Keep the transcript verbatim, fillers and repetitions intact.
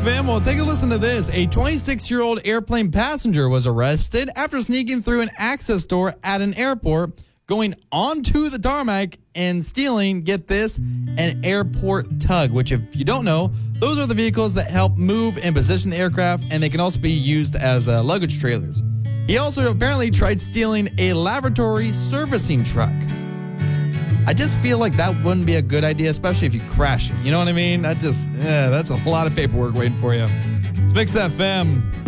M. Well, take a listen to this. A twenty-six-year-old airplane passenger was arrested after sneaking through an access door at an airport, going onto the tarmac and stealing, get this, an airport tug, which if you don't know, those are the vehicles that help move and position the aircraft, and they can also be used as uh, luggage trailers. He also apparently tried stealing a laboratory servicing truck. I just feel like that wouldn't be a good idea, especially if you crash it. You know what I mean? That just, yeah, that's a lot of paperwork waiting for you. It's Mix F M.